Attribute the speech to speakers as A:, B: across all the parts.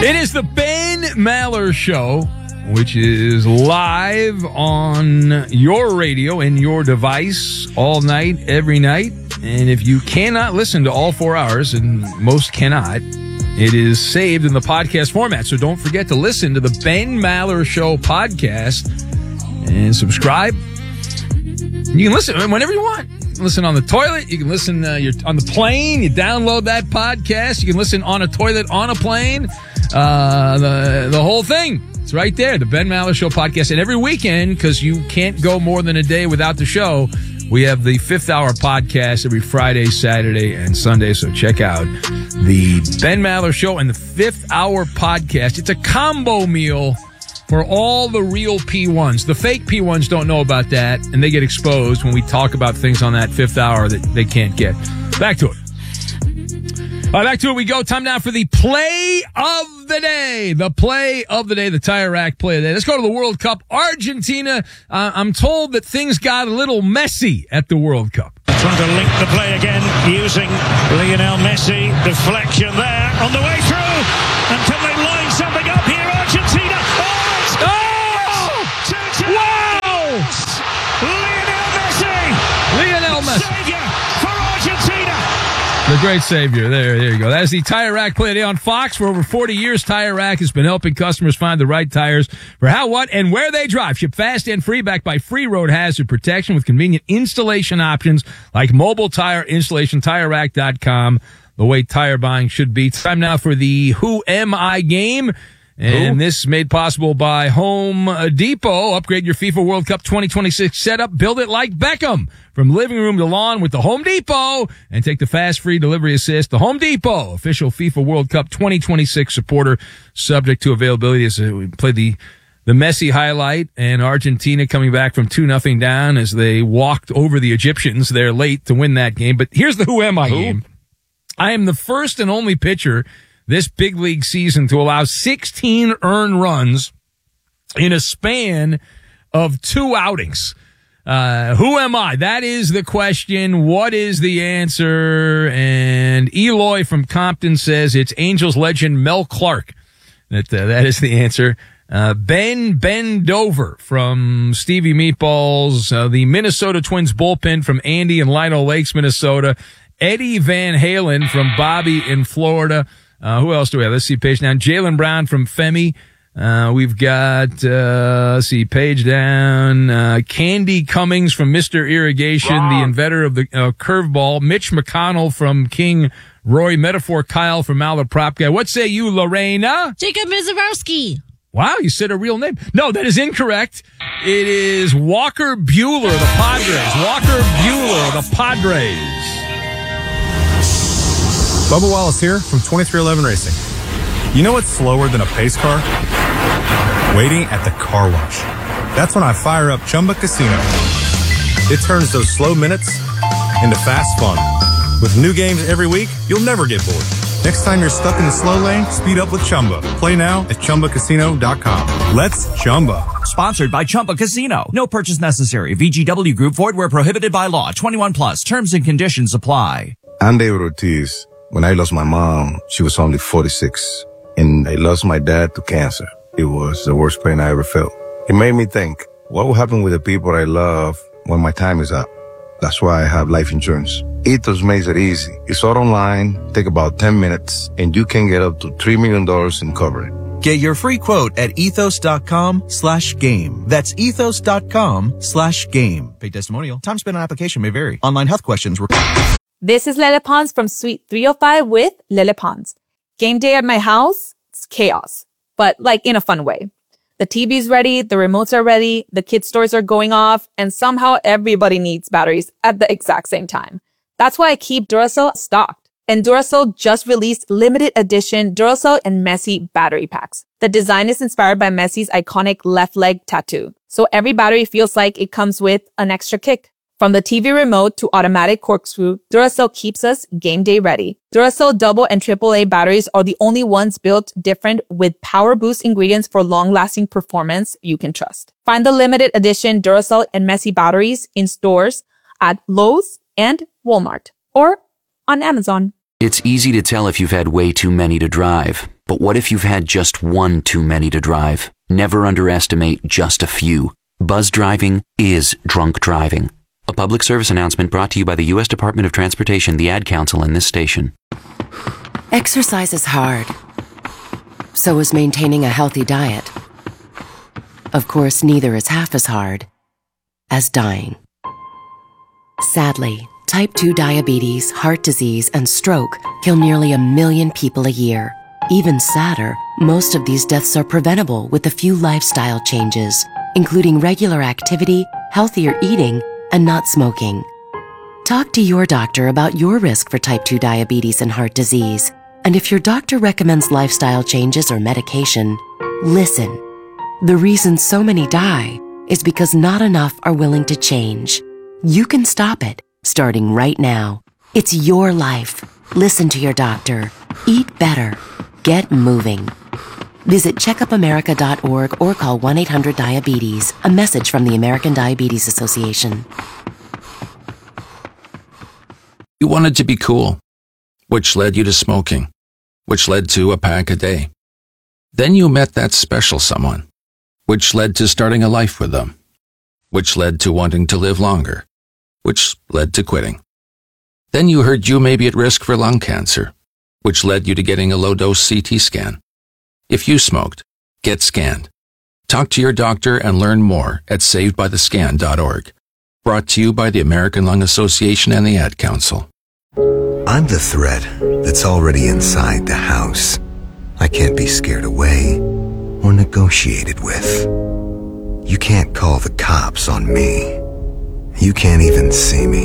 A: It is the Ben Maller Show, which is live on your radio and your device all night, every night. And if you cannot listen to all 4 hours, and most cannot, it is saved in the podcast format. So don't forget to listen to the Ben Maller Show podcast and subscribe. You can listen whenever you want. You can listen on the toilet. You can listen you're on the plane. You download that podcast. You can listen on a toilet, on a plane. The whole thing. It's right there, the Ben Maller Show podcast. And every weekend, because you can't go more than a day without the show, we have the Fifth Hour podcast every Friday, Saturday, and Sunday. So check out the Ben Maller Show and the Fifth Hour podcast. It's a combo meal for all the real P1s. The fake P1s don't know about that, and they get exposed when we talk about things on that Fifth Hour that they can't get. Back to it. Back to it we go. Time now for the play of the day. The play of the day, the Tire Rack play of the day. Let's go to the World Cup. Argentina, I'm told that things got a little messy at the World Cup.
B: Trying to link the play again using Lionel Messi. Deflection there on the way through. And can they line something up here, Argentina?
A: Wow! Lionel Messi.
B: Savior for Argentina.
A: The great savior. There you go. That is the Tire Rack play today on Fox. For over 40 years, Tire Rack has been helping customers find the right tires for how, what, and where they drive. Ship fast and free, backed by free road hazard protection with convenient installation options like mobile tire installation, TireRack.com. The way tire buying should be. Time now for the Who Am I game. And this is made possible by Home Depot. Upgrade your FIFA World Cup 2026 setup. Build it like Beckham. From living room to lawn with the Home Depot. And take the fast, free delivery assist. The Home Depot, official FIFA World Cup 2026 supporter, subject to availability. As we play the Messi highlight, and Argentina coming back from 2-0 down as they walked over the Egyptians. They're late to win that game. But here's the Who Am I game. I am the first and only pitcher this big league season to allow 16 earned runs in a span of 2 outings. Who am I? That is the question. What is the answer? And Eloy from Compton says it's Angels legend Mel Clark. That is the answer. Ben Dover from Stevie Meatballs. The Minnesota Twins bullpen from Andy in Lino Lakes, Minnesota. Eddie Van Halen from Bobby in Florida. Who else do we have? Let's see, page down. Jaylen Brown from Femi. We've got, let's see, page down. Candy Cummings from Mr. Irrigation, the inventor of the curveball. Mitch McConnell from King. Roy Metaphor Kyle from Malaprop Guy. What say you, Lorena?
C: Jacob Mizorowski.
A: Wow, you said a real name. No, that is incorrect. It is Walker Buehler, the Padres. Walker Buehler, the Padres.
D: Bubba Wallace here from 2311 Racing. You know what's slower than a pace car? Waiting at the car wash. That's when I fire up Chumba Casino. It turns those slow minutes into fast fun. With new games every week, you'll never get bored. Next time you're stuck in the slow lane, speed up with Chumba. Play now at ChumbaCasino.com. Let's Chumba.
E: Sponsored by Chumba Casino. No purchase necessary. VGW Group. Void where prohibited by law. 21 plus. Terms and conditions apply.
F: I'm David Ortiz. When I lost my mom, she was only 46, and I lost my dad to cancer. It was the worst pain I ever felt. It made me think, what will happen with the people I love when my time is up? That's why I have life insurance. Ethos makes it easy. It's all online, take about 10 minutes, and you can get up to $3 million in coverage.
G: Get your free quote at ethos.com/game. That's ethos.com/game. Paid testimonial. Time spent on application may vary. Online health questions required.
H: This is Lele Pons from Suite 305 with Lele Pons. Game day at my house, it's chaos, but like in a fun way. The TV's ready, the remotes are ready, the kids' stores are going off, and somehow everybody needs batteries at the exact same time. That's why I keep Duracell stocked. And Duracell just released limited edition Duracell and Messi battery packs. The design is inspired by Messi's iconic left leg tattoo. So every battery feels like it comes with an extra kick. From the TV remote to automatic corkscrew, Duracell keeps us game day ready. Duracell double and AAA batteries are the only ones built different with power boost ingredients for long-lasting performance you can trust. Find the limited edition Duracell and Messi batteries in stores at Lowe's and Walmart or on Amazon.
I: It's easy to tell if you've had way too many to drive.
C: But what if you've had just one too many to drive? Never underestimate just a few. Buzz driving is drunk driving. A public service announcement brought to you by the U.S. Department of Transportation, the Ad Council, and this station.
I: Exercise is hard. So is maintaining a healthy diet. Of course, neither is half as hard as dying. Sadly, type 2 diabetes, heart disease, and stroke kill nearly 1 million people a year. Even sadder, most of these deaths are preventable with a few lifestyle changes, including regular activity, healthier eating, and not smoking. Talk to your doctor about your risk for type 2 diabetes and heart disease. And if your doctor recommends lifestyle changes or medication, listen. The reason so many die is because not enough are willing to change. You can stop it, starting right now. It's your life. Listen to your doctor. Eat better. Get moving. Visit checkupamerica.org or call 1-800-DIABETES. A message from the American Diabetes Association.
J: You wanted to be cool, which led you to smoking, which led to a pack a day. Then you met that special someone, which led to starting a life with them, which led to wanting to live longer, which led to quitting. Then you heard you may be at risk for lung cancer, which led you to getting a low-dose CT scan. If you smoked, get scanned. Talk to your doctor and learn more at savedbythescan.org. Brought to you by the American Lung Association and the Ad Council.
K: I'm the threat that's already inside the house. I can't be scared away or negotiated with. You can't call the cops on me. You can't even see me.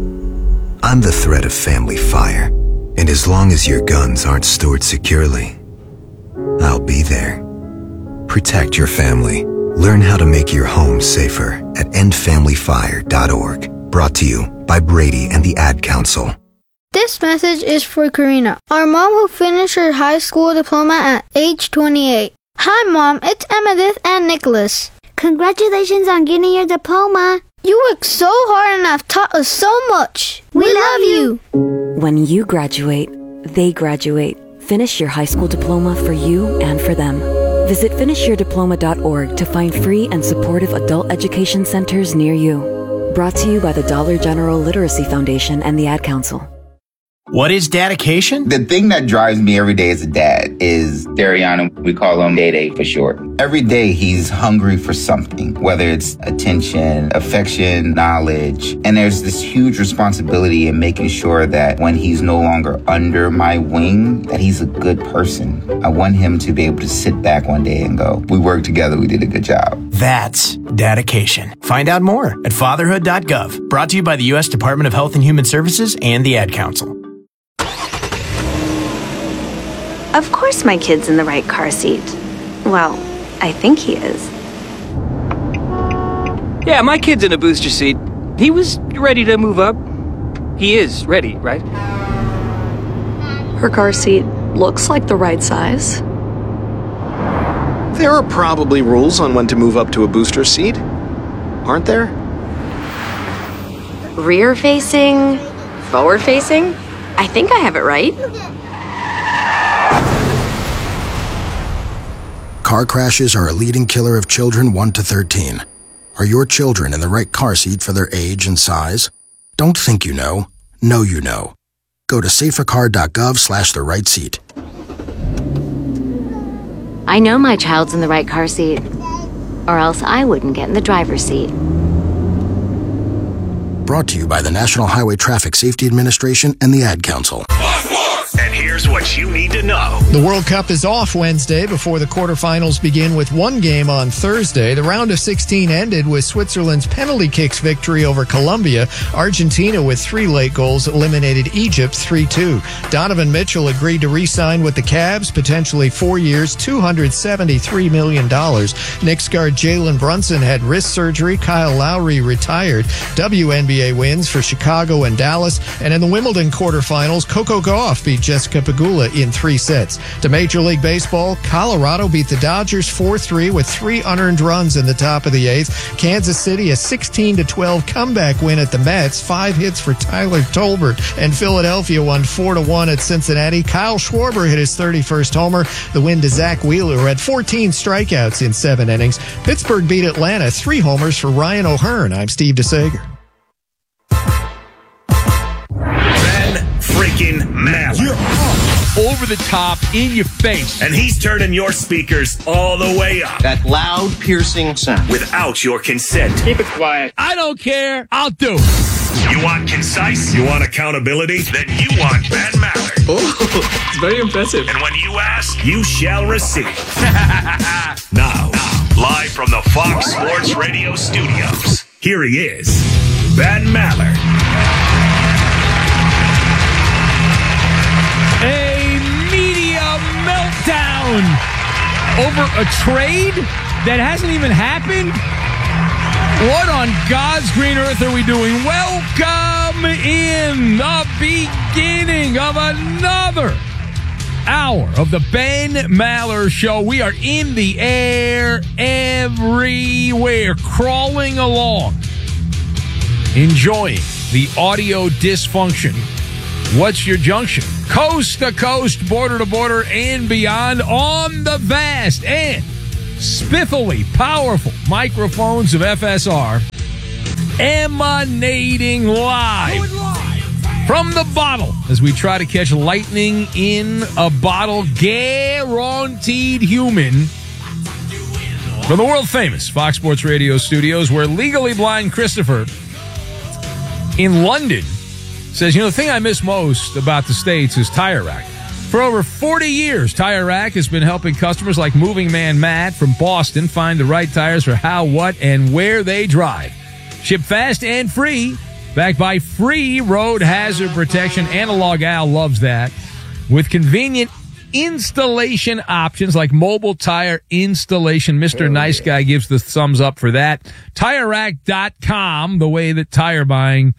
K: I'm the threat of family fire, and as long as your guns aren't stored securely, I'll be there. Protect your family. Learn how to make your home safer at endfamilyfire.org. Brought to you by Brady and the Ad Council.
L: This message is for Karina, our mom who finished her high school diploma at age 28. Hi, Mom. It's Emmettith and Nicholas.
M: Congratulations on getting your diploma.
L: You worked so hard and have taught us so much. We love you.
N: When you graduate, they graduate. Finish your high school diploma for you and for them. Visit finishyourdiploma.org to find free and supportive adult education centers near you. Brought to you by the Dollar General Literacy Foundation and the Ad Council.
O: What is dedication?
P: The thing that drives me every day as a dad is Dariana. We call him Day for short. Every day he's hungry for something, whether it's attention, affection, knowledge. And there's this huge responsibility in making sure that when he's no longer under my wing, that he's a good person. I want him to be able to sit back one day and go, we worked together, we did a good job.
O: That's dedication. Find out more at fatherhood.gov. Brought to you by the U.S. Department of Health and Human Services and the Ad Council.
Q: Of course my kid's in the right car seat. Well, I think he is.
R: Yeah, my kid's in a booster seat. He was ready to move up. He is ready, right?
S: Her car seat looks like the right size.
T: There are probably rules on when to move up to a booster seat, aren't there?
Q: Rear facing, forward facing? I think I have it right.
U: Car crashes are a leading killer of children 1 to 13. Are your children in the right car seat for their age and size? Don't think you know. Know you know. Go to safercar.gov/the right seat.
V: I know my child's in the right car seat, or else I wouldn't get in the driver's seat.
U: Brought to you by the National Highway Traffic Safety Administration and the Ad Council.
W: And here's what you need to know.
X: The World Cup is off Wednesday before the quarterfinals begin with one game on Thursday. The round of 16 ended with Switzerland's penalty kicks victory over Colombia. Argentina, with 3 late goals, eliminated Egypt 3-2. Donovan Mitchell agreed to re-sign with the Cavs, potentially 4 years, $273 million. Knicks guard Jalen Brunson had wrist surgery. Kyle Lowry retired. WNBA wins for Chicago and Dallas. And in the Wimbledon quarterfinals, Coco Gauff Davidoff beat Jessica Pegula in 3 sets. To Major League Baseball, Colorado beat the Dodgers 4-3 with 3 unearned runs in the top of the 8th. Kansas City, a 16-12 comeback win at the Mets, 5 hits for Tyler Tolbert. And Philadelphia won 4-1 at Cincinnati. Kyle Schwarber hit his 31st homer. The win to Zach Wheeler, who had 14 strikeouts in 7 innings. Pittsburgh beat Atlanta, 3 homers for Ryan O'Hearn. I'm Steve DeSager.
W: Freaking Maller.
A: You're over the top, in your face.
W: And he's turning your speakers all the way up.
A: That loud, piercing sound.
W: Without your consent.
A: Keep it quiet. I don't care. I'll do it.
W: You want concise? You want accountability? Then you want Ben Maller.
A: Oh, it's very impressive.
W: And when you ask, you shall receive. Now, live from the Fox Sports Radio studios, here he is, Ben Maller.
A: A media meltdown over a trade that hasn't even happened? What on God's green earth are we doing? Welcome in the beginning of another hour of the Ben Maller Show. We are in the air everywhere, crawling along, enjoying the audio dysfunction. What's your junction? Coast to coast, border to border, and beyond on the vast and spiffily powerful microphones of FSR, emanating live from the bottle as we try to catch lightning in a bottle, guaranteed human, from the world famous Fox Sports Radio studios, where legally blind Christopher in London says, the thing I miss most about the States is Tire Rack. For over 40 years, Tire Rack has been helping customers like Moving Man Matt from Boston find the right tires for how, what, and where they drive. Ship fast and free, backed by free road hazard protection. Analog Al loves that. With convenient installation options like mobile tire installation. Mr. Nice Guy gives the thumbs up for that. TireRack.com, the way that tire buying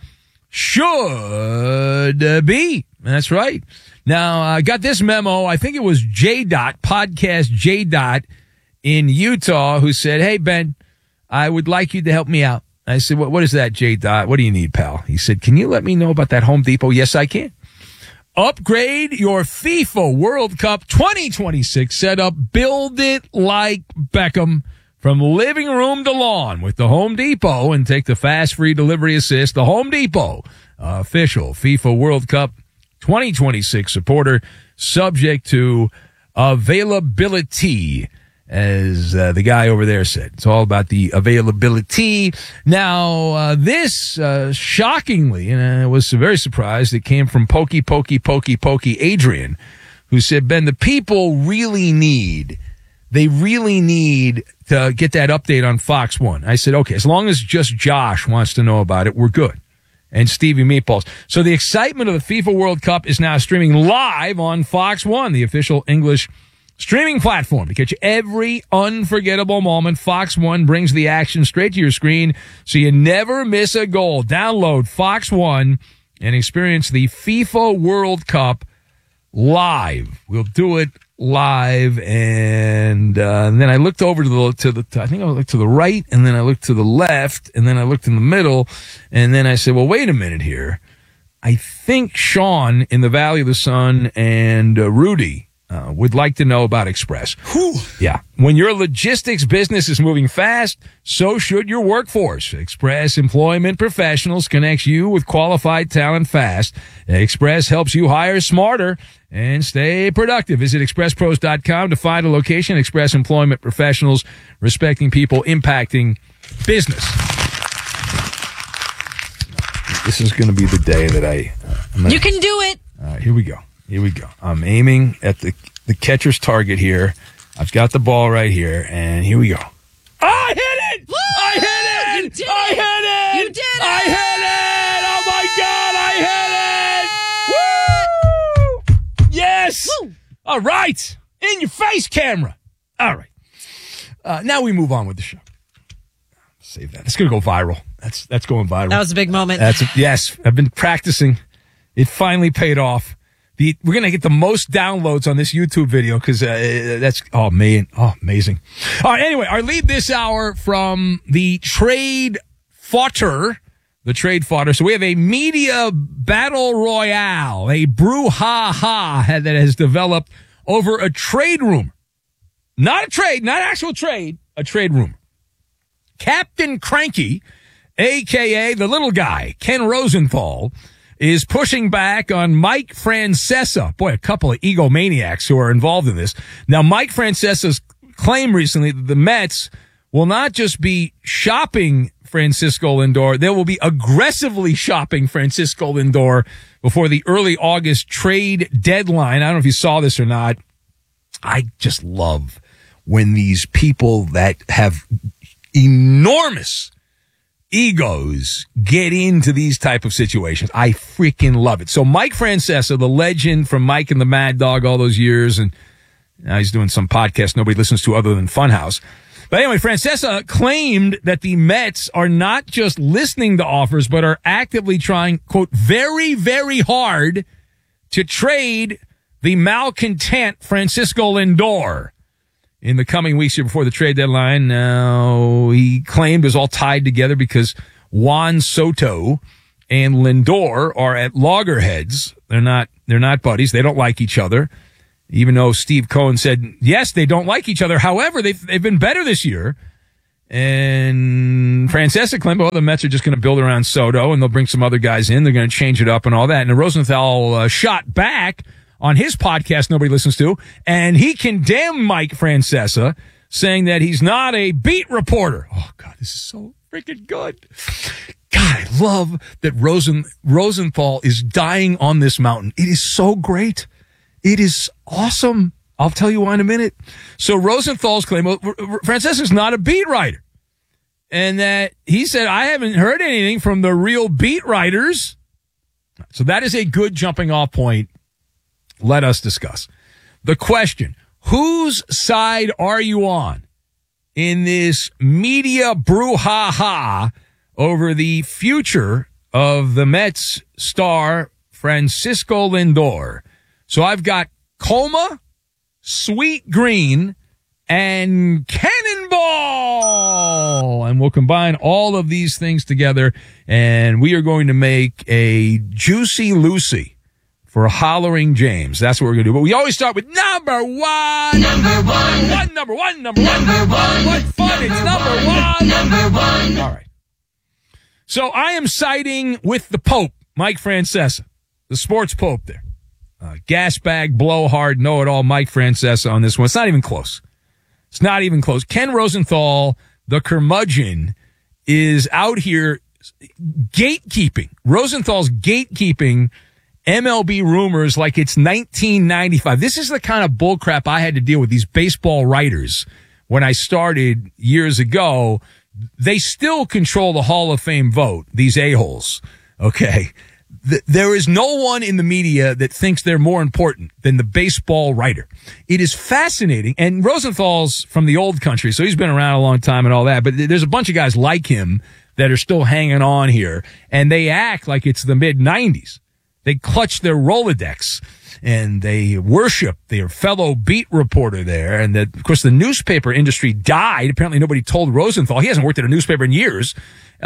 A: should be. That's right. Now, I got this memo. I think it was Podcast J. in Utah, who said, "Hey, Ben, I would like you to help me out." I said, what is that, J. What do you need, pal? He said, "Can you let me know about that Home Depot?" Yes, I can. Upgrade your FIFA World Cup 2026 setup. Build it like Beckham. From living room to lawn with the Home Depot, and take the fast free delivery assist. The Home Depot, official FIFA World Cup 2026 supporter, subject to availability, as the guy over there said. It's all about the availability. Now, this, shockingly, and I was very surprised, it came from Pokey Adrian, who said, "Ben, the people really need to get that update on Fox One." I said, okay, as long as just Josh wants to know about it, we're good. And Stevie Meatballs. So the excitement of the FIFA World Cup is now streaming live on Fox One, the official English streaming platform. To catch every unforgettable moment, Fox One brings the action straight to your screen so you never miss a goal. Download Fox One and experience the FIFA World Cup live. We'll do it live, and then I looked over to the I think I looked to the right, and then I looked to the left, and then I looked in the middle, and then I said, well, wait a minute here. I think Sean in the Valley of the Sun and Rudy would like to know about Express. Whew. Yeah. When your logistics business is moving fast, so should your workforce. Express Employment Professionals connects you with qualified talent fast. Express helps you hire smarter and stay productive. Visit expresspros.com to find a location. Express Employment Professionals, respecting people, impacting business. This is going to be the day that
B: you can do it.
A: All right, here we go. I'm aiming at the catcher's target here. I've got the ball right here, and here we go. I hit it!
B: Woo!
A: I hit it!
B: You did
A: I
B: it!
A: hit it!
B: You did it!
A: I hit it! Oh, my God, I hit it! Woo! Yes!
B: Woo!
A: All right. In your face, camera. All right. Now we move on with the show. Save that. It's going to go viral. That's going viral.
B: That was a big moment.
A: Yes. I've been practicing. It finally paid off. We're going to get the most downloads on this YouTube video because that's, oh, man. Oh, amazing. All right, anyway, our lead this hour from the trade fodder. So we have a media battle royale, a brouhaha that has developed over a trade rumor. Not a trade, not actual trade, a trade rumor. Captain Cranky, a.k.a. the little guy, Ken Rosenthal, is pushing back on Mike Francesa. Boy, a couple of egomaniacs who are involved in this. Now, Mike Francesa's claim recently that the Mets will not just be shopping Francisco Lindor, they will be aggressively shopping Francisco Lindor before the early August trade deadline. I don't know if you saw this or not. I just love when these people that have enormous egos get into these type of situations. I freaking love it. So Mike Francesa, the legend from Mike and the Mad Dog all those years, and now he's doing some podcast nobody listens to other than Funhouse. But anyway, Francesa claimed that the Mets are not just listening to offers, but are actively trying, quote, very, very hard to trade the malcontent Francisco Lindor in the coming weeks here before the trade deadline. Now, he claimed it was all tied together because Juan Soto and Lindor are at loggerheads. They're not buddies. They don't like each other. Even though Steve Cohen said, yes, they don't like each other. However, they've been better this year. And Francesa claimed, well, the Mets are just going to build around Soto and they'll bring some other guys in. They're going to change it up and all that. And Rosenthal shot back on his podcast nobody listens to, and he condemned Mike Francesa, saying that he's not a beat reporter. Oh, God, this is so freaking good. God, I love that Rosenthal is dying on this mountain. It is so great. It is awesome. I'll tell you why in a minute. So Rosenthal's claim, well, Francesa's not a beat writer. And that he said, I haven't heard anything from the real beat writers. So that is a good jumping off point. Let us discuss the question. Whose side are you on in this media brouhaha over the future of the Mets star Francisco Lindor? So I've got Coma, Sweet Green, and Cannonball. And we'll combine all of these things together, and we are going to make a Juicy Lucy for Hollering James. That's what we're going to do. But we always start with number one. Number one. Number one. What fun. It's number one. Number one. All right. So I am siding with the Pope, Mike Francesa, the sports Pope there. Gas bag, blowhard, know-it-all Mike Francesa on this one. It's not even close. It's not even close. Ken Rosenthal, the curmudgeon, is out here gatekeeping. Rosenthal's gatekeeping MLB rumors like it's 1995. This is the kind of bullcrap I had to deal with, these baseball writers. When I started years ago, they still control the Hall of Fame vote, these a-holes. Okay. There is no one in the media that thinks they're more important than the baseball writer. It is fascinating. And Rosenthal's from the old country, so he's been around a long time and all that. But there's a bunch of guys like him that are still hanging on here, and they act like it's the mid-'90s. They clutch their Rolodex, and they worship their fellow beat reporter there. And of course, the newspaper industry died. Apparently, nobody told Rosenthal. He hasn't worked at a newspaper in years.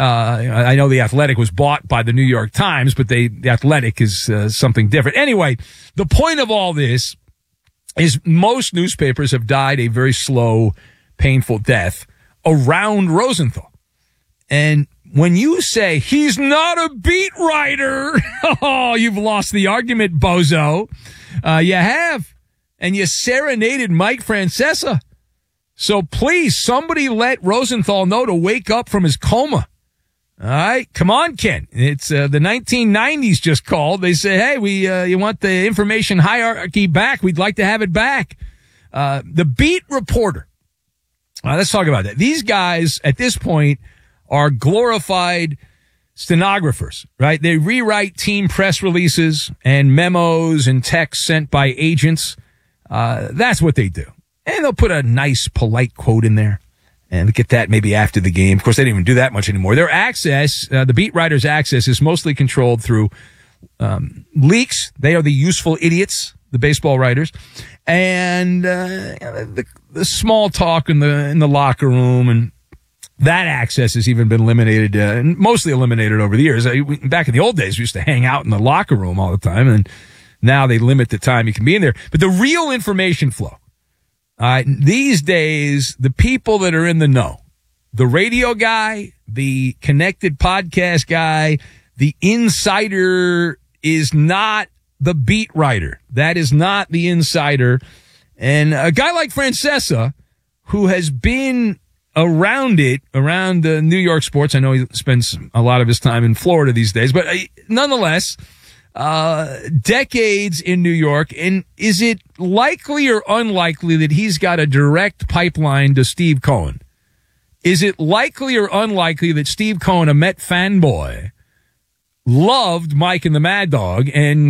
A: I know The Athletic was bought by the New York Times, but The Athletic is something different. Anyway, the point of all this is most newspapers have died a very slow, painful death around Rosenthal. And when you say he's not a beat writer, oh, you've lost the argument, bozo. You have. And you serenaded Mike Francesa. So please, somebody let Rosenthal know to wake up from his coma. All right, come on, Ken. It's the 1990s just called. They say, hey, you want the information hierarchy back? We'd like to have it back. The beat reporter. Let's talk about that. These guys at this point are glorified stenographers, right? They rewrite team press releases and memos and texts sent by agents. That's what they do. And they'll put a nice, polite quote in there. And get that maybe after the game. Of course, they don't even do that much anymore. Their access, the beat writers' access, is mostly controlled through Leaks, they are the useful idiots, the baseball writers, and the small talk in the locker room, and that access has even been eliminated, and mostly eliminated over the years. Back in the old days, we used to hang out in the locker room all the time, and now they limit the time you can be in there. But the real information flow, these days, the people that are in the know, the radio guy, the connected podcast guy, the insider is not the beat writer. That is not the insider. And a guy like Francesa, who has been around New York sports. I know he spends a lot of his time in Florida these days, but nonetheless, decades in New York. And is it likely or unlikely that he's got a direct pipeline to Steve Cohen? Is it likely or unlikely that Steve Cohen, a Met fanboy, loved Mike and the Mad Dog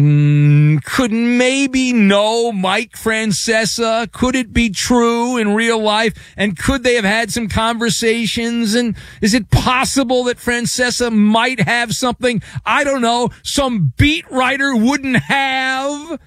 A: and could maybe know Mike Francesa? Could it be true in real life? And could they have had some conversations? And is it possible that Francesa might have something, I don't know, some beat writer wouldn't have?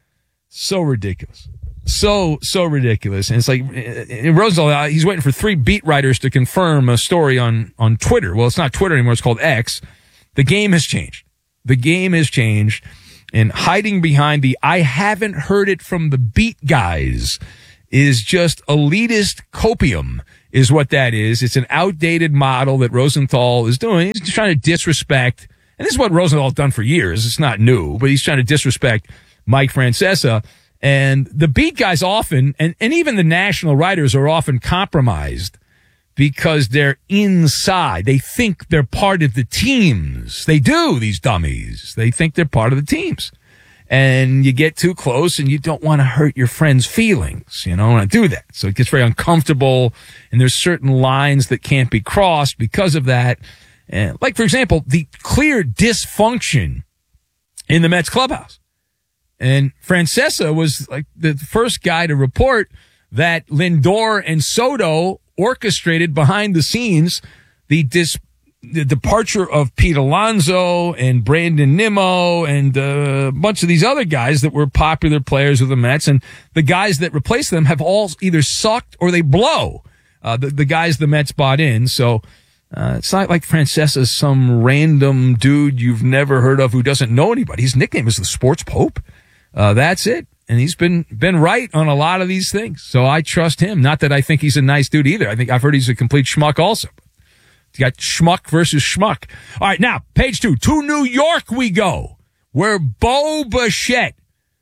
A: So ridiculous. So ridiculous. And it's like, Rosenthal, he's waiting for 3 beat writers to confirm a story on Twitter. Well, it's not Twitter anymore. It's called X. The game has changed. The game has changed. And hiding behind the I haven't heard it from the beat guys is just elitist copium is what that is. It's an outdated model that Rosenthal is doing. He's just trying to disrespect, and this is what Rosenthal's done for years. It's not new, but he's trying to disrespect Mike Francesa. And the beat guys often, and even the national writers are often compromised because they're inside. They think they're part of the teams. They do, these dummies. They think they're part of the teams. And you get too close and you don't want to hurt your friend's feelings. You don't want to do that. So it gets very uncomfortable. And there's certain lines that can't be crossed because of that. And like, for example, the clear dysfunction in the Mets clubhouse. And Francesa was like the first guy to report that Lindor and Soto orchestrated behind the scenes the departure of Pete Alonso and Brandon Nimmo and a bunch of these other guys that were popular players with the Mets. And the guys that replaced them have all either sucked or they blow. The guys the Mets bought in. So it's not like Francesa's some random dude you've never heard of who doesn't know anybody. His nickname is the Sports Pope. That's it. And he's been right on a lot of these things. So I trust him. Not that I think he's a nice dude either. I've heard he's a complete schmuck also. You got schmuck versus schmuck. All right, now, page 2. To New York we go, where Bo Bichette,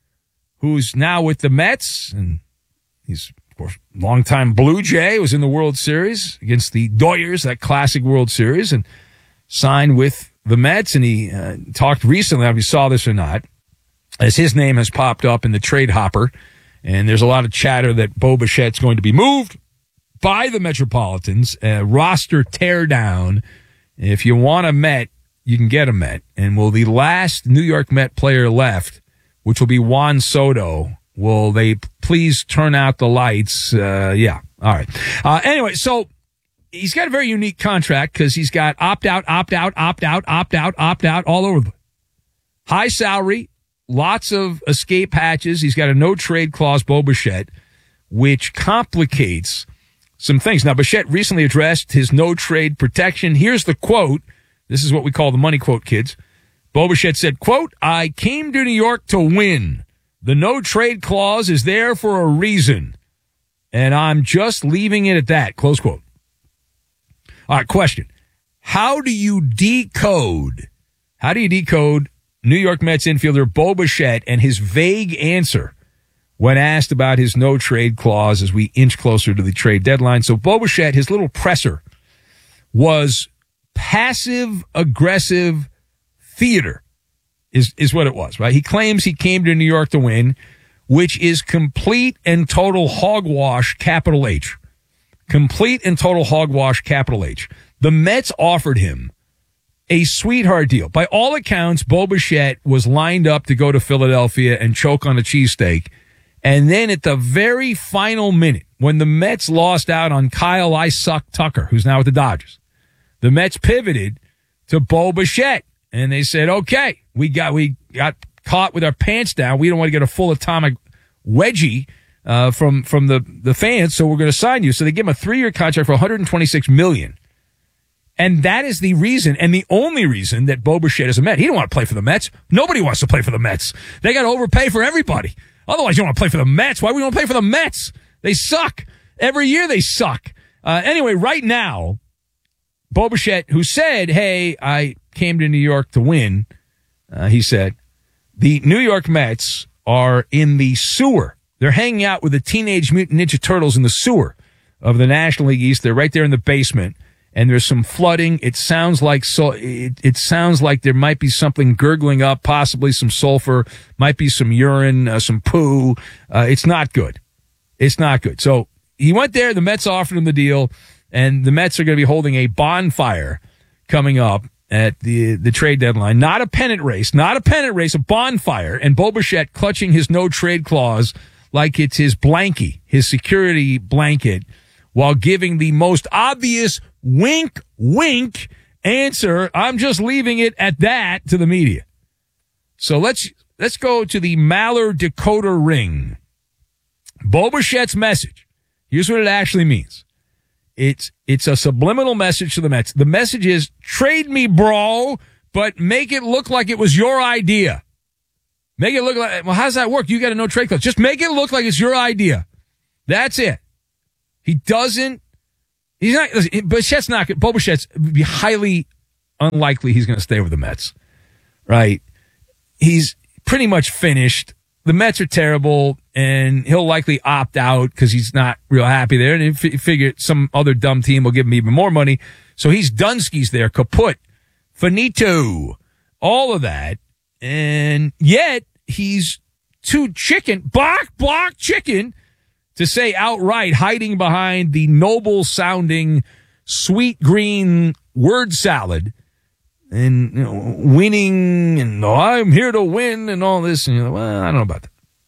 A: who's now with the Mets, and he's, of course, longtime Blue Jay, was in the World Series against the Doyers, that classic World Series, and signed with the Mets. And he talked recently, I don't know if you saw this or not, as his name has popped up in the trade hopper, and there's a lot of chatter that Bo Bichette's going to be moved by the Metropolitans, roster tear down. If you want a Met, you can get a Met. And will the last New York Met player left, which will be Juan Soto, will they please turn out the lights? Yeah. All right. Anyway, so he's got a very unique contract because he's got opt-out, opt-out, opt-out, opt-out, opt-out all over the place. High salary. Lots of escape hatches. He's got a no-trade clause, Bo Bichette, which complicates some things. Now, Bichette recently addressed his no-trade protection. Here's the quote. This is what we call the money quote, kids. Bo Bichette said, quote, "I came to New York to win. The no-trade clause is there for a reason, and I'm just leaving it at that," close quote. All right, question. How do you decode New York Mets infielder Bo Bichette and his vague answer when asked about his no-trade clause as we inch closer to the trade deadline? So Bo Bichette, his little presser, was passive-aggressive theater is what it was, right? He claims he came to New York to win, which is complete and total hogwash, capital H. Complete and total hogwash, capital H. The Mets offered him a sweetheart deal. By all accounts, Bo Bichette was lined up to go to Philadelphia and choke on a cheesesteak. And then at the very final minute, when the Mets lost out on Kyle I Suck Tucker, who's now with the Dodgers, the Mets pivoted to Bo Bichette. and they said, okay, we got caught with our pants down. We don't want to get a full atomic wedgie from the fans, so we're going to sign you. So they give him a 3-year contract for $126 million. And that is the reason, and the only reason, that Bo Bichette is a Met. He didn't want to play for the Mets. Nobody wants to play for the Mets. They got to overpay for everybody. Otherwise, you don't want to play for the Mets. Why would you want to play for the Mets? They suck. Every year they suck. Anyway, right now, Bo Bichette, who said, hey, I came to New York to win, he said, the New York Mets are in the sewer. They're hanging out with the Teenage Mutant Ninja Turtles in the sewer of the National League East. They're right there in the basement, and there's some flooding. It sounds like it sounds like there might be something gurgling up, possibly some sulfur, might be some urine, some poo. It's not good. It's not good. So he went there. The Mets offered him the deal, and the Mets are going to be holding a bonfire coming up at the trade deadline. Not a pennant race, a bonfire. And Bo Bichette clutching his no-trade clause like it's his blankie, his security blanket, while giving the most obvious wink, wink answer. I'm just leaving it at that to the media. So let's go to the Maller decoder ring. Bo Bichette's message. Here's what it actually means. It's a subliminal message to the Mets. The message is, trade me, bro, but make it look like it was your idea. Make it look like, well, how does that work? You got a no trade clause. Just make it look like it's your idea. That's it. Bichette's not, Bo Bichette's would be highly unlikely he's going to stay with the Mets, right? He's pretty much finished. The Mets are terrible, and he'll likely opt out because he's not real happy there. And he figured some other dumb team will give him even more money. So he's Dunski's there, kaput, finito, all of that. And yet he's too block chicken, to say outright, hiding behind the noble-sounding, sweet green word salad and, winning and I'm here to win and all this. And you're like, well, I don't know about that.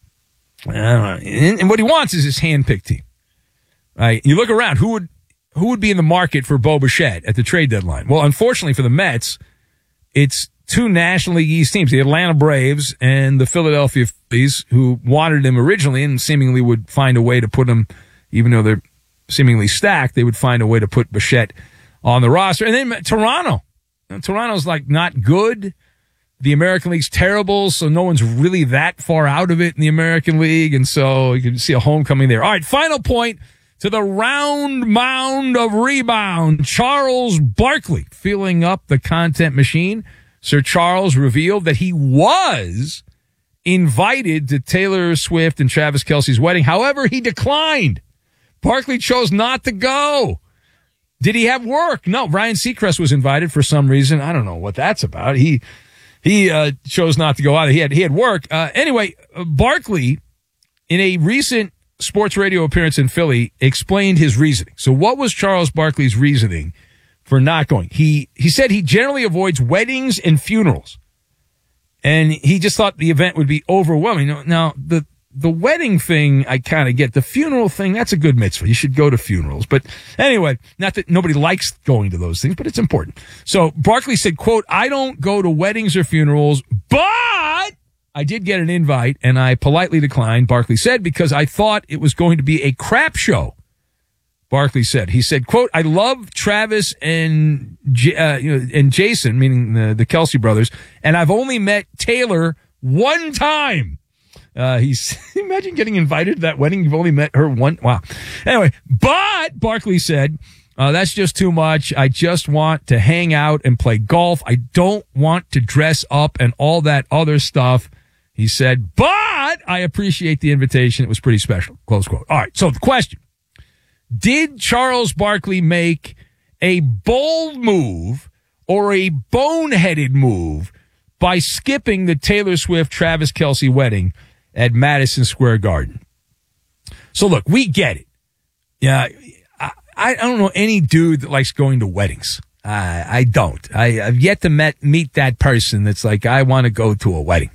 A: I don't know. And what he wants is his hand-picked team. Right? You look around, who would be in the market for Bo Bichette at the trade deadline? Well, unfortunately for the Mets, it's two National League East teams, the Atlanta Braves and the Philadelphia Phillies, who wanted him originally and seemingly would find a way to put him, even though they're seemingly stacked, they would find a way to put Bichette on the roster. And then Toronto. Toronto's like not good. The American League's terrible, so no one's really that far out of it in the American League, and so you can see a homecoming there. All right, final point to the round mound of rebound. Charles Barkley filling up the content machine. Sir Charles revealed that he was invited to Taylor Swift and Travis Kelce's wedding. However, he declined. Barkley chose not to go. Did he have work? No. Ryan Seacrest was invited for some reason. I don't know what that's about. He chose not to go either. He had work. Anyway, Barkley, in a recent sports radio appearance in Philly, explained his reasoning. So what was Charles Barkley's reasoning for not going? He said he generally avoids weddings and funerals. And he just thought the event would be overwhelming. Now, the wedding thing, I kind of get. The funeral thing, that's a good mitzvah. You should go to funerals. But anyway, not that nobody likes going to those things, but it's important. So Barkley said, quote, I don't go to weddings or funerals, but I did get an invite and I politely declined, Barkley said, because I thought it was going to be a crap show. Barkley said, he said, quote, I love Travis and Jason, meaning the Kelce brothers, and I've only met Taylor one time. Imagine getting invited to that wedding. You've only met her one. Wow. Anyway, but Barkley said, that's just too much. I just want to hang out and play golf. I don't want to dress up and all that other stuff. He said, but I appreciate the invitation. It was pretty special. Close quote. All right. So the question, did Charles Barkley make a bold move or a boneheaded move by skipping the Taylor Swift Travis Kelce wedding at Madison Square Garden? So look, we get it. Yeah, I don't know any dude that likes going to weddings. I don't. I've yet to meet that person that's like, I want to go to a wedding.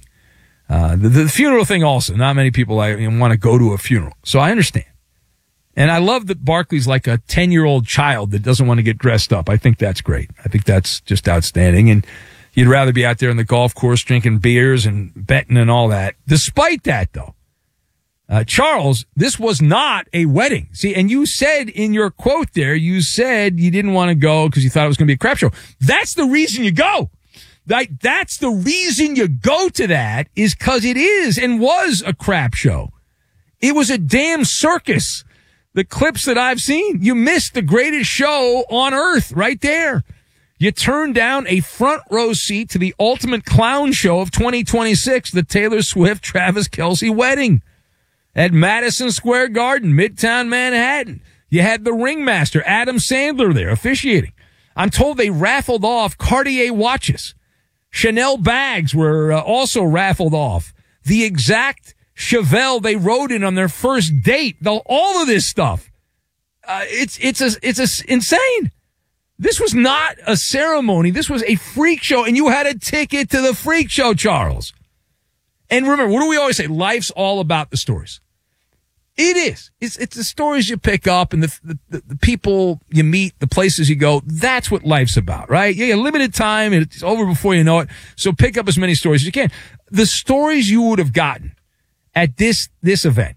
A: The funeral thing also, not many people want to go to a funeral. So I understand. And I love that Barkley's like a 10-year-old child that doesn't want to get dressed up. I think that's great. I think that's just outstanding. And, You'd rather be out there on the golf course drinking beers and betting and all that. Despite that, though, Charles, this was not a wedding. See, and you said in your quote there, you said you didn't want to go because you thought it was going to be a crap show. That's the reason you go. That's the reason you go to that, is because it is and was a crap show. It was a damn circus. The clips that I've seen, you missed the greatest show on earth right there. You turned down a front row seat to the ultimate clown show of 2026, the Taylor Swift Travis Kelce wedding at Madison Square Garden, Midtown Manhattan. You had the ringmaster, Adam Sandler, there officiating. I'm told they raffled off Cartier watches. Chanel bags were also raffled off. The exact Chevelle they rode in on their first date. All of this stuff. It's insane. This was not a ceremony. This was a freak show, and you had a ticket to the freak show, Charles. And remember, what do we always say? Life's all about the stories. It is. It's the stories you pick up and the people you meet, the places you go. That's what life's about, right? You got limited time, and it's over before you know it. So pick up as many stories as you can. The stories you would have gotten at this event,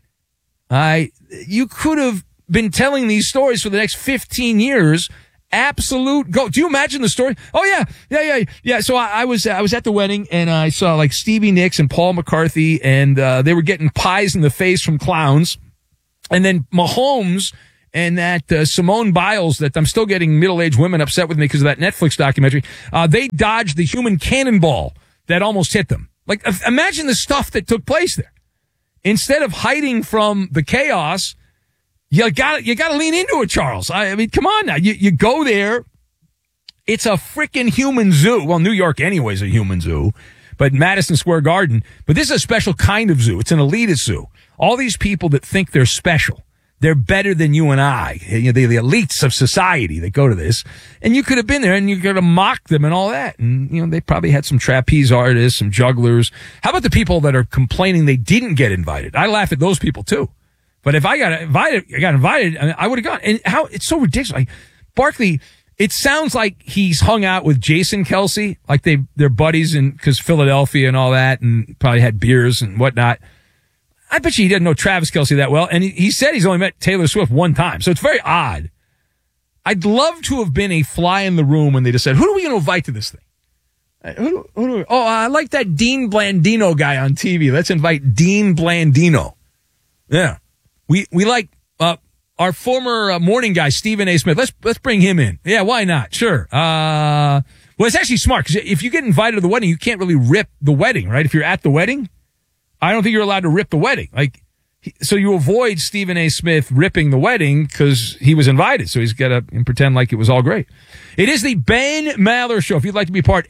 A: you could have been telling these stories for the next 15 years. Absolute go. Do you imagine the story? Oh yeah. So I was at the wedding, and I saw like Stevie Nicks and Paul McCarthy, and they were getting pies in the face from clowns. And then Mahomes and that Simone Biles, that I'm still getting middle-aged women upset with me because of that Netflix documentary. They dodged the human cannonball that almost hit them. Like, imagine the stuff that took place there. Instead of hiding from the chaos, you got to lean into it, Charles. I mean, come on now. You go there. It's a freaking human zoo. Well, New York anyway is a human zoo, but Madison Square Garden. But this is a special kind of zoo. It's an elitist zoo. All these people that think they're special, they're better than you and I. You know, the elites of society that go to this. And you could have been there, and you could have mocked them and all that. And, you know, they probably had some trapeze artists, some jugglers. How about the people that are complaining they didn't get invited? I laugh at those people too. But if I got invited, I would have gone. And how it's so ridiculous. Like, Barkley, it sounds like he's hung out with Jason Kelce, like they're buddies, and because Philadelphia and all that, and probably had beers and whatnot. I bet you he doesn't know Travis Kelce that well. And he said he's only met Taylor Swift one time. So it's very odd. I'd love to have been a fly in the room when they just said, who are we going to invite to this thing? I like that Dean Blandino guy on TV. Let's invite Dean Blandino. Yeah. We like our former morning guy, Stephen A. Smith. Let's bring him in. Yeah, why not? Sure. Well, it's actually smart, because if you get invited to the wedding, you can't really rip the wedding, right? If you're at the wedding, I don't think you're allowed to rip the wedding. Like, so you avoid Stephen A. Smith ripping the wedding because he was invited. So he's got to pretend like it was all great. It is the Ben Maller Show. If you'd like to be part,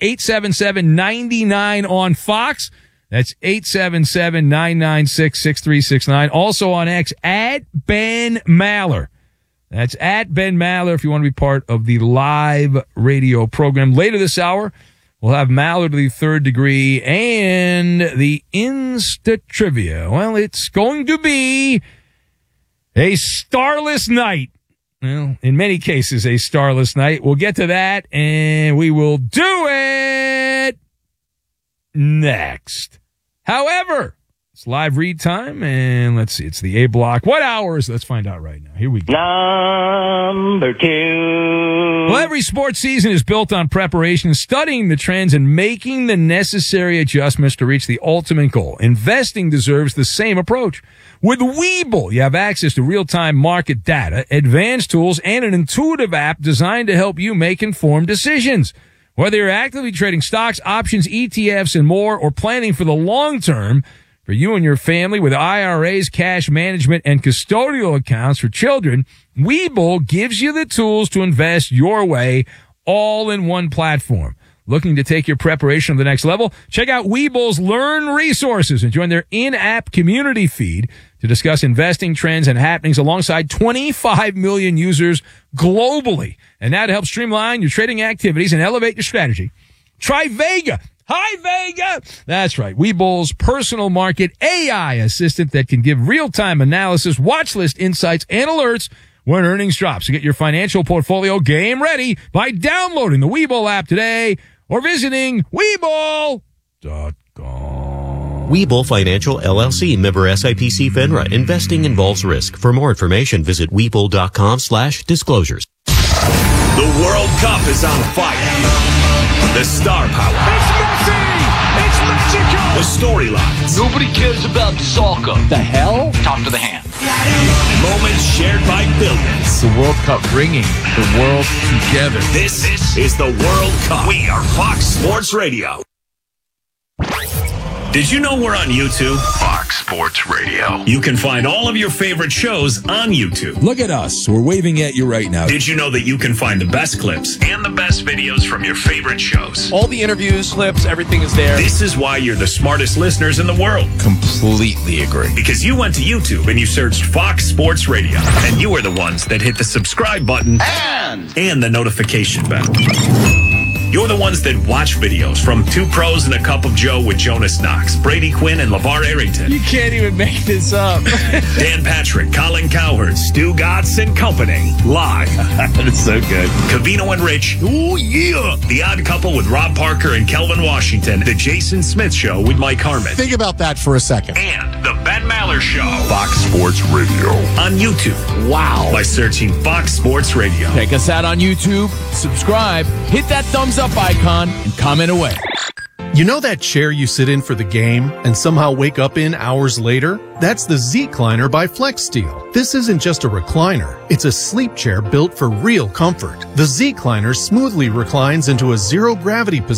A: 877-99 on Fox. That's 877-996-6369. Also on X, at Ben Maller. That's at Ben Maller if you want to be part of the live radio program. Later this hour, we'll have Maller to the third degree and the Insta Trivia. Well, it's going to be a starless night. Well, in many cases, a starless night. We'll get to that, and we will do it next. However, it's live read time, and let's see. It's the A block. What hours? Let's find out right now. Here we go.
B: Number 2.
A: Well, every sports season is built on preparation, studying the trends, and making the necessary adjustments to reach the ultimate goal. Investing deserves the same approach. With Webull, you have access to real-time market data, advanced tools, and an intuitive app designed to help you make informed decisions. Whether you're actively trading stocks, options, ETFs, and more, or planning for the long term, for you and your family with IRAs, cash management, and custodial accounts for children, Webull gives you the tools to invest your way, all in one platform. Looking to take your preparation to the next level? Check out Webull's Learn Resources and join their in-app community feed to discuss investing trends and happenings alongside 25 million users globally. And now to help streamline your trading activities and elevate your strategy, try Vega. Hi, Vega! That's right. Webull's personal market AI assistant that can give real-time analysis, watch list insights, and alerts when earnings drop. So get your financial portfolio game ready by downloading the Webull app today or visiting Webull.com.
D: Webull Financial LLC, member SIPC FINRA. Investing involves risk. For more information, visit Webull.com/disclosures.
W: The World Cup is on fire. The star power.
E: It's Messi! It's Mexico!
W: The storylines.
E: Nobody cares about soccer. The hell? Talk to the hand.
W: Moments shared by billions.
E: The World Cup bringing the world together.
W: This is the World Cup. We are Fox Sports Radio. Did you know we're on YouTube? Fox Sports Radio. You can find all of your favorite shows on YouTube.
A: Look at us. We're waving at you right now.
W: Did you know that you can find the best clips and the best videos from your favorite shows?
E: All the interviews, clips, everything is there.
W: This is why you're the smartest listeners in the world.
E: Completely agree.
W: Because you went to YouTube and you searched Fox Sports Radio. And you were the ones that hit the subscribe button and the notification bell. You're the ones that watch videos from Two Pros and a Cup of Joe with Jonas Knox, Brady Quinn, and LeVar Arrington.
E: You can't even make this up.
W: Dan Patrick, Colin Cowherd, Stu Gatz and Company. Live.
E: That's so good.
W: Cavino and Rich. Ooh, yeah. The Odd Couple with Rob Parker and Kelvin Washington. The Jason Smith Show with Mike Harmon.
F: Think about that for a second.
W: And the Ben Maller Show. Fox Sports Radio. On YouTube. Wow. By searching Fox Sports Radio.
E: Check us out on YouTube. Subscribe. Hit that thumbs up icon and comment away.
F: You know that chair you sit in for the game and somehow wake up in hours later? That's the Z-Cliner by FlexSteel. This isn't just a recliner. It's a sleep chair built for real comfort. The Z-Cliner smoothly reclines into a zero-gravity position